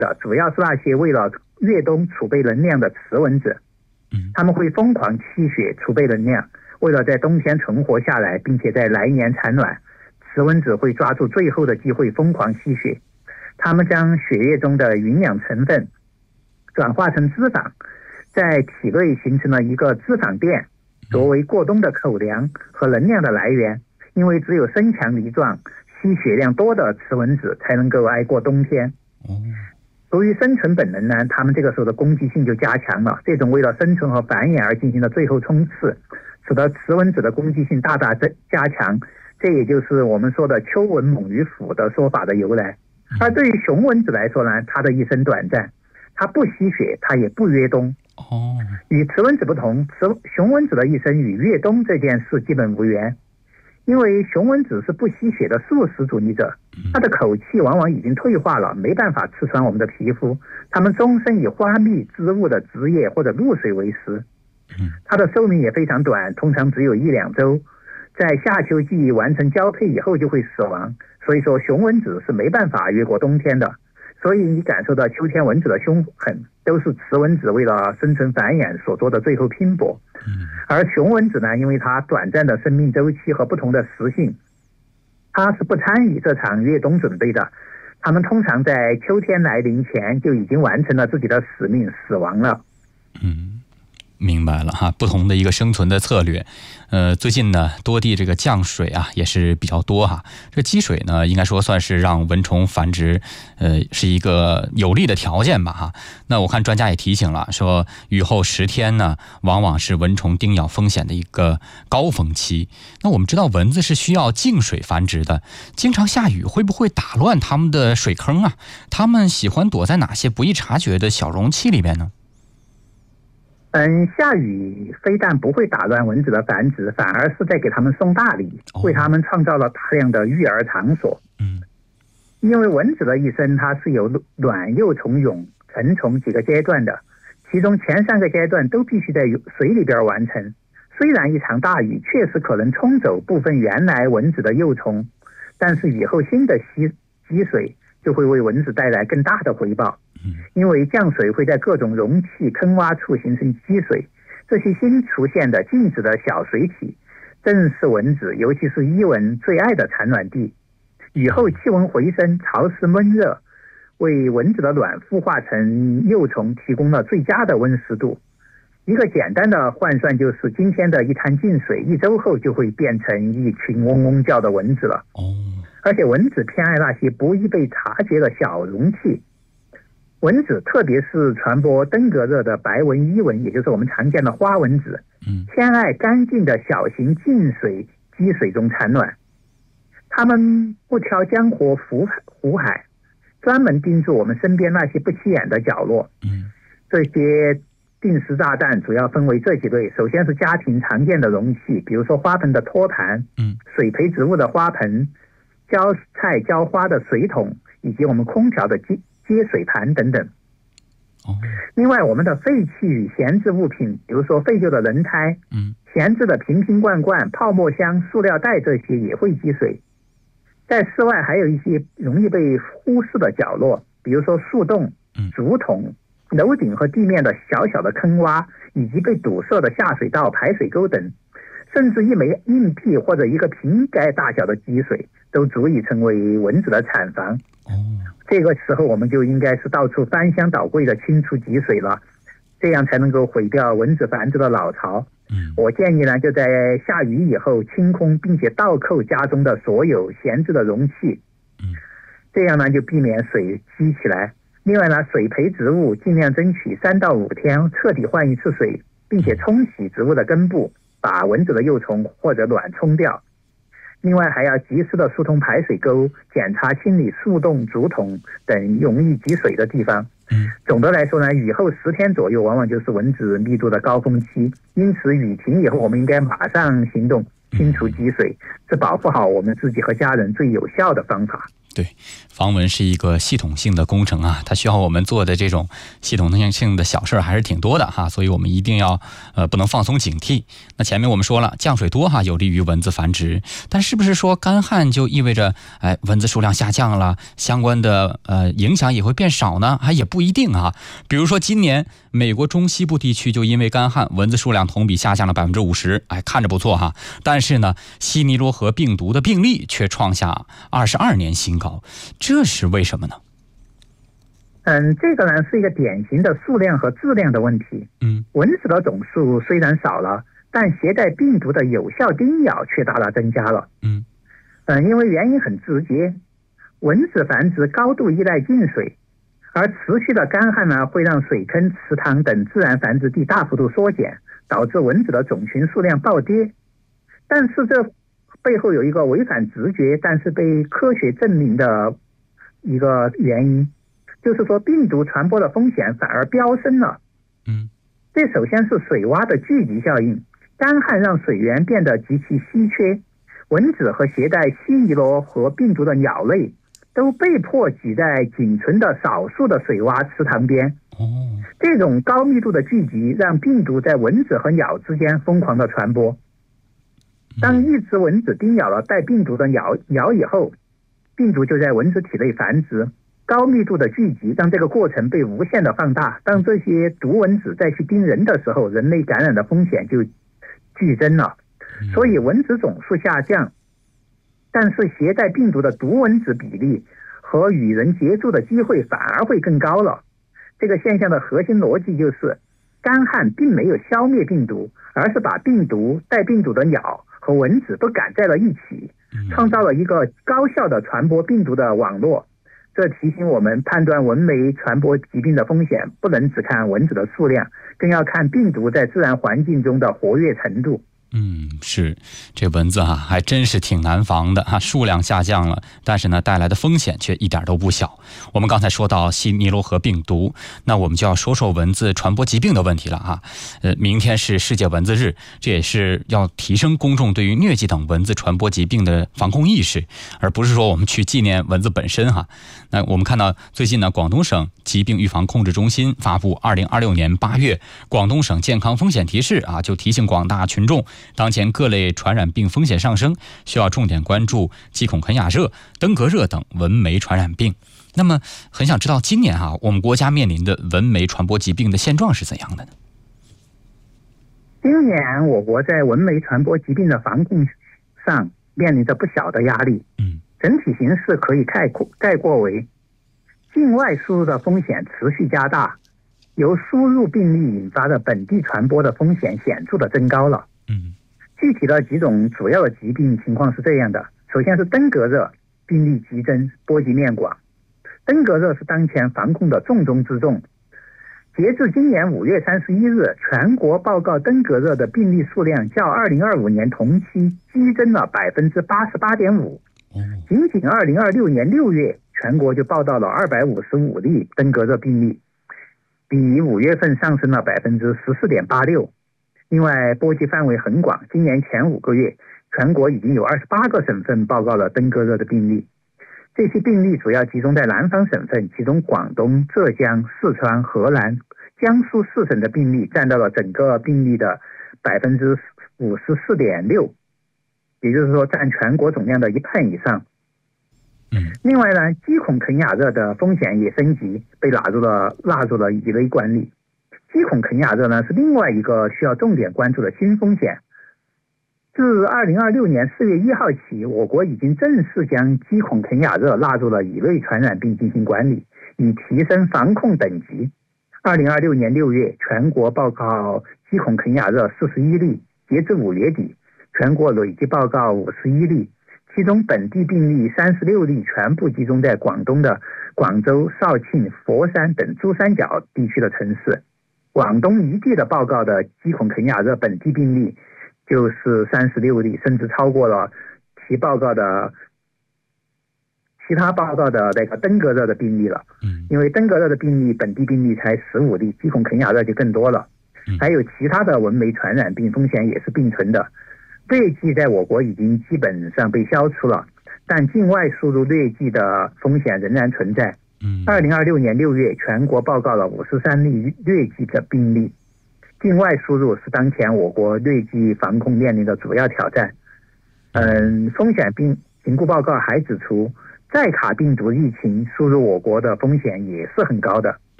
的主要是那些为了越冬储备能量的雌蚊子，他们会疯狂吸血储备能量，为了在冬天存活下来，并且在来年产卵，雌蚊子会抓住最后的机会疯狂吸血。它们将血液中的营养成分转化成脂肪，在体内形成了一个脂肪垫，作为过冬的口粮和能量的来源。因为只有身强力壮、吸血量多的雌蚊子才能够挨过冬天。由于生存本能呢，它们这个时候的攻击性就加强了。这种为了生存和繁衍而进行的最后冲刺，使得雌蚊子的攻击性大大加强。这也就是我们说的秋蚊猛于虎的说法的由来。而对于雄蚊子来说呢，它的一生短暂，它不吸血，它也不越冬。与雌蚊子不同，雄蚊子的一生与越冬这件事基本无缘。因为雄蚊子是不吸血的素食主义者，它的口气往往已经退化了，没办法刺穿我们的皮肤。它们终身以花蜜、植物的汁液或者露水为食。它的寿命也非常短，通常只有1-2周，在夏秋季完成交配以后就会死亡。所以说雄蚊子是没办法越过冬天的。所以你感受到秋天蚊子的凶狠，都是雌蚊子为了生存繁衍所做的最后拼搏。而雄蚊子呢，因为它短暂的生命周期和不同的食性，它是不参与这场越冬准备的。它们通常在秋天来临前就已经完成了自己的使命，死亡了。 明白了哈，不同的一个生存的策略。最近呢，多地这个降水啊也是比较多哈。这积水呢，应该说算是让蚊虫繁殖，是一个有利的条件吧哈。那我看专家也提醒了，说雨后10天呢，往往是蚊虫叮咬风险的一个高峰期。那我们知道蚊子是需要静水繁殖的，经常下雨会不会打乱它们的水坑啊？它们喜欢躲在哪些不易察觉的小容器里面呢？ 下雨非但不会打乱蚊子的繁殖，反而是在给它们送大礼，为它们创造了大量的育儿场所。因为蚊子的一生它是由卵、幼虫、蛹、成虫几个阶段的，其中前3个阶段都必须在水里边完成。虽然一场大雨确实可能冲走部分原来蚊子的幼虫，但是以后新的积水就会为蚊子带来更大的回报。因为降水会在各种容器、坑洼处形成积水，这些新出现的静止的小水体正是蚊子，尤其是伊蚊最爱的产卵地。雨后气温回升，潮湿闷热，为蚊子的卵孵化成幼虫提供了最佳的温湿度。一个简单的换算就是，今天的一滩静水1周后就会变成一群嗡嗡叫的蚊子了。而且蚊子偏爱那些不易被察觉的小容器。蚊子特别是传播登革热的白纹伊蚊，也就是我们常见的花蚊子，偏爱干净的小型静水积水中产卵。它们不挑江湖湖海，专门盯住我们身边那些不起眼的角落。这些定时炸弹主要分为这几类。首先是家庭常见的容器，比如说花盆的托盘，水培植物的花盆，浇菜浇花的水桶，以及我们空调的接水盘等等。另外，我们的废弃与闲置物品，比如说废旧的轮胎，闲置的瓶瓶罐罐、泡沫箱、塑料袋，这些也会积水。在室外还有一些容易被忽视的角落，比如说树洞、竹筒、楼顶和地面的小小的坑洼，以及被堵塞的下水道、排水沟等。甚至一枚硬币或者一个瓶盖大小的积水，都足以成为蚊子的产房。这个时候我们就应该是到处翻箱倒柜的清除积水了，这样才能够毁掉蚊子繁殖的老巢。我建议呢，就在下雨以后清空并且倒扣家中的所有闲置的容器，这样呢就避免水积起来。另外呢，水培植物尽量争取3到5天彻底换一次水，并且冲洗植物的根部，把蚊子的幼虫或者卵冲掉。另外还要及时的疏通排水沟，检查清理树洞、竹筒等容易积水的地方。总的来说呢，雨后10天左右往往就是蚊子密度的高峰期，因此雨停以后我们应该马上行动清除积水，是保护好我们自己和家人最有效的方法。 对，防蚊是一个系统性的工程啊，它需要我们做的这种系统性的小事还是挺多的哈，所以我们一定要不能放松警惕。那前面我们说了，降水多哈有利于蚊子繁殖，但是不是说干旱就意味着蚊子数量下降了，相关的影响也会变少呢？也不一定啊。比如说今年美国中西部地区就因为干旱，蚊子数量同比下降了50%，看着不错哈。但是呢，西尼罗河病毒的病例却创下22年新高，这是为什么呢？ 这个呢是一个典型的数量和质量的问题。蚊子的总数虽然少了，但携带病毒的有效叮咬却大大增加了。因为原因很直接，蚊子繁殖高度依赖进水，而持续的干旱呢会让水坑、池塘等自然繁殖地大幅度缩减，导致蚊子的种群数量暴跌。但是这背后有一个违反直觉但是被科学证明的一个原因，就是说病毒传播的风险反而飙升了。这首先是水洼的聚集效应，干旱让水源变得极其稀缺，蚊子和携带西尼罗河病毒的鸟类都被迫挤在仅存的少数的水洼池塘边。这种高密度的聚集让病毒在蚊子和鸟之间疯狂的传播。当一只蚊子叮咬了带病毒的鸟以后，病毒就在蚊子体内繁殖，高密度的聚集让这个过程被无限的放大。当这些毒蚊子再去叮人的时候，人类感染的风险就剧增了。所以蚊子总数下降，但是携带病毒的毒蚊子比例和与人接触的机会反而会更高了。这个现象的核心逻辑就是，干旱并没有消灭病毒，而是把病毒、带病毒的鸟和蚊子都赶在了一起，创造了一个高效的传播病毒的网络。这提醒我们，判断蚊媒传播疾病的风险，不能只看蚊子的数量，更要看病毒在自然环境中的活跃程度。 是，这蚊子还真是挺难防的数量下降了，但是呢带来的风险却一点都不小。我们刚才说到西尼罗河病毒，那我们就要说说蚊子传播疾病的问题了明天是世界蚊子日，这也是要提升公众对于疟疾等蚊子传播疾病的防控意识，而不是说我们去纪念蚊子本身那我们看到最近呢，广东省疾病预防控制中心发布2026年8月广东省健康风险提示就提醒广大群众，当前各类传染病风险上升，需要重点关注鸡孔肯雅热、登革热等蚊媒传染病。那么很想知道今年我们国家面临的蚊媒传播疾病的现状是怎样的呢？ 今年我国在蚊媒传播疾病的防控上面临着不小的压力。整体形势可以概括为，境外输入的风险持续加大，由输入病例引发的本地传播的风险显著的增高了。具体的几种主要的疾病情况是这样的。首先是登革热，病例激增，波及面广。登革热是当前防控的重中之重。截至今年5月31日，全国报告登革热的病例数量较2025年同期激增了 88.5%。仅仅2026年6月，全国就报道了255例登革热病例，比5月份上升了 14.86%。另外，波及范围很广，今年前5个月，全国已经有28个省份报告了登革热的病例。这些病例主要集中在南方省份，其中广东、浙江、四川、河南、江苏4省的病例占到了整个病例的 54.6%。也就是说占全国总量的1半以上。另外呢，鸡孔肯雅热的风险也升级，被纳入了乙类管理。鸡孔肯雅热呢是另外一个需要重点关注的新风险。自2026年4月1号起，我国已经正式将鸡孔肯雅热纳入了乙类传染病进行管理，以提升防控等级。2026年6月，全国报告鸡孔肯雅热41例，截至5月底，全国累计报告51例，其中本地病例36例，全部集中在广东的广州、肇庆、佛山等珠三角地区的城市。广东一地的报告的鸡孔肯雅热本地病例就是36例，甚至超过了其他报告的那个登革热的病例了。因为登革热的病例本地病例才15例，鸡孔肯雅热就更多了。还有其他的蚊媒传染病风险也是并存的。疟疾在我国已经基本上被消除了， 但境外输入疟疾的风险仍然存在。2026年6月，全国报告了53例疟疾的病例。境外输入是当前我国疟疾防控面临的主要挑战。风险评估报告还指出，寨卡病毒疫情输入我国的风险也是很高的。